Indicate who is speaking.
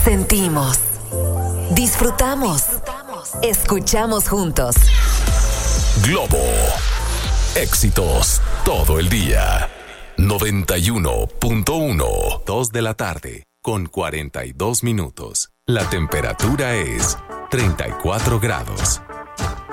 Speaker 1: Sentimos, disfrutamos, escuchamos juntos.
Speaker 2: Globo. Éxitos todo el día. 91.1. 2 de la tarde con 42 minutos. La temperatura es 34 grados.